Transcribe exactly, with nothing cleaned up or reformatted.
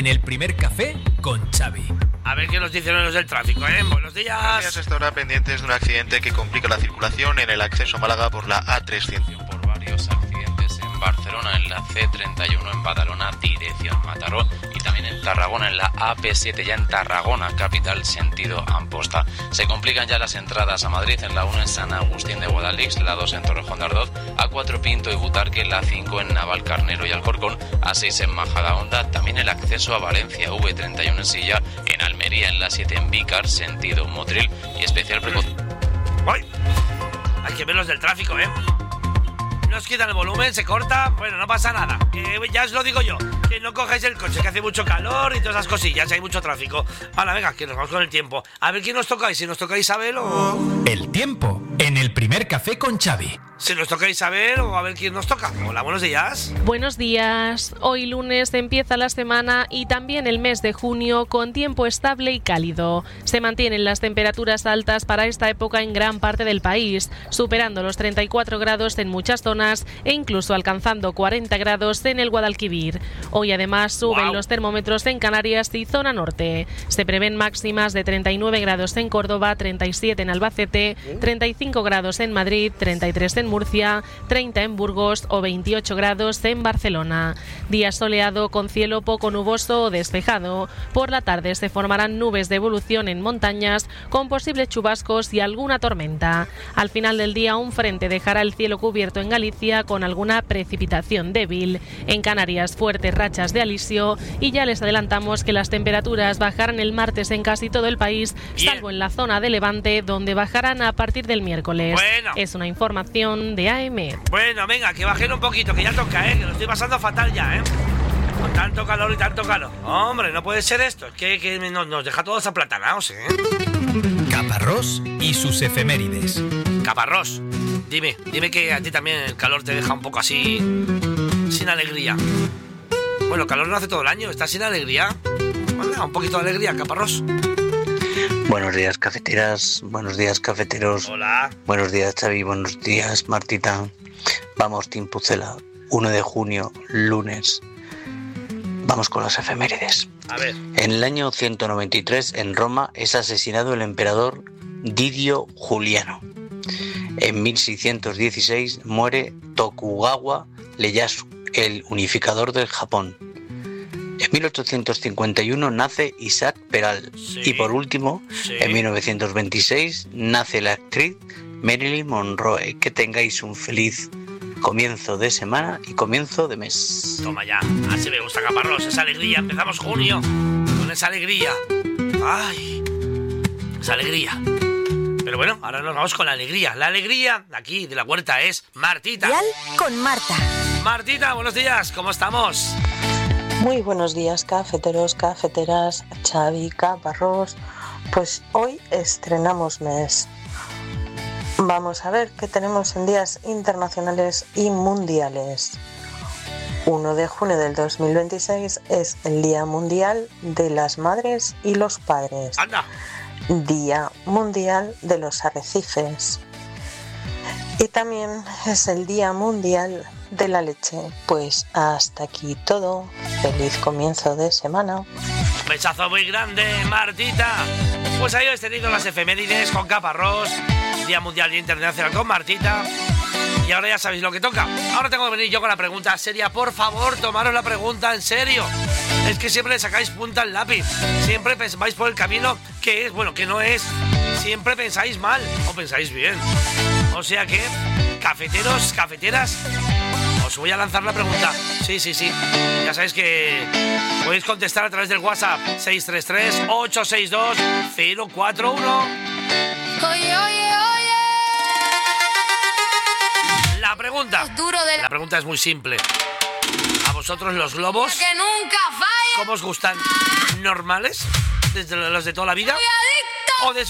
en el primer café con Xavi. A ver qué nos dicen los del tráfico, ¿eh? Buenos días. Buenos días, hasta ahora pendientes de un accidente que complica la circulación en el acceso a Málaga por la A trescientos. Por varios accidentes en Barcelona, en la C treinta y uno en Badalona, dirección Mataró, y también en Tarragona, en la A P siete, ya en Tarragona, capital, sentido Amposta. Se complican ya las entradas a Madrid, en la uno en San Agustín de Guadalix, la dos en Torrejón de Ardoz, A cuatro Pinto y Butarque, la cinco en Navalcarnero y Alcorcón, A seis en Majadahonda, también el acceso a Valencia, V treinta y uno en Silla, en Almería, en la siete en Vícar, sentido Motril, y especial precaución. ¡Ay! Hay que ver los del tráfico, ¿eh? Nos quitan el volumen, se corta, bueno, no pasa nada. Que ya os lo digo yo, que no cojáis el coche, que hace mucho calor y todas esas cosillas, hay mucho tráfico. Hala, venga, que nos vamos con el tiempo. A ver quién nos toca, y si nos toca Isabel o... El tiempo en el primer café con Xavi. Si nos toca Isabel o a ver quién nos toca. Hola, buenos días. Buenos días. Hoy lunes empieza la semana y también el mes de junio con tiempo estable y cálido. Se mantienen las temperaturas altas para esta época en gran parte del país, superando los treinta y cuatro grados en muchas zonas e incluso alcanzando cuarenta grados en el Guadalquivir. Hoy además suben wow. los termómetros en Canarias y zona norte. Se prevén máximas de treinta y nueve grados en Córdoba, treinta y siete en Albacete, treinta y cinco grados en Madrid, treinta y tres en Murcia, treinta en Burgos o veintiocho grados en Barcelona. Día soleado con cielo poco nuboso o despejado. Por la tarde se formarán nubes de evolución en montañas con posibles chubascos y alguna tormenta. Al final del día un frente dejará el cielo cubierto en Galicia con alguna precipitación débil. En Canarias fuertes rachas de alisio y ya les adelantamos que las temperaturas bajarán el martes en casi todo el país, Bien. salvo en la zona de Levante donde bajarán a partir del miércoles. Bueno. Es una información de A M. Bueno, venga, que bajen un poquito, que ya toca, ¿eh? Que lo estoy pasando fatal ya, ¿eh? Con tanto calor y tanto calor. Hombre, no puede ser esto. Es que, que nos, nos deja todos aplatanados, ¿eh? Caparrós y sus efemérides. Caparrós, dime, dime que a ti también el calor te deja un poco así, sin alegría. Bueno, el calor no hace todo el año, ¿estás sin alegría? Bueno, un poquito de alegría, Caparrós. Buenos días, cafeteras. Buenos días, cafeteros. Hola. Buenos días, Xavi. Buenos días, Martita. Vamos, Team Pucela. uno de junio, lunes. Vamos con las efemérides. A ver. En el año ciento noventa y tres, en Roma, es asesinado el emperador Didio Juliano. En mil seiscientos dieciséis muere Tokugawa Ieyasu, el unificador del Japón. En mil ochocientos cincuenta y uno nace Isaac Peral. Sí, y por último, sí. en mil novecientos veintiséis nace la actriz Marilyn Monroe. Que tengáis un feliz comienzo de semana y comienzo de mes. Toma ya, así me gusta, Caparrós, esa alegría. Empezamos junio con esa alegría. Ay, esa alegría. Pero bueno, ahora nos vamos con la alegría. La alegría de aquí, de la huerta, es Martita. Real con Marta. Martita, buenos días, ¿cómo estamos? Muy buenos días, cafeteros, cafeteras, Xavi, Caparrós. Pues hoy estrenamos mes. Vamos a ver qué tenemos en días internacionales y mundiales. uno de junio del dos mil veintiséis es el Día Mundial de las Madres y los Padres. ¡Anda! Día Mundial de los Arrecifes. Y también es el Día Mundial de la Leche. Pues hasta aquí todo. Feliz comienzo de semana. Un besazo muy grande, Martita. Pues ahí os tenido las efemérides con Caparrós, Día Mundial y Internacional con Martita. Y ahora ya sabéis lo que toca. Ahora tengo que venir yo con la pregunta seria. Por favor, tomaros la pregunta en serio. Es que siempre le sacáis punta al lápiz. Siempre vais por el camino que es, bueno, que no es. Siempre pensáis mal o pensáis bien. O sea que, cafeteros, cafeteras, os voy a lanzar la pregunta. Sí, sí, sí. Ya sabéis que podéis contestar a través del WhatsApp seis tres tres, ocho seis dos, cero cuatro uno. Oye, oye, oye. La pregunta. De la... la pregunta es muy simple. ¿A vosotros los globos? Que nunca falla. ¿Cómo os gustan? ¿Normales? ¿Desde los de toda la vida? ¿O de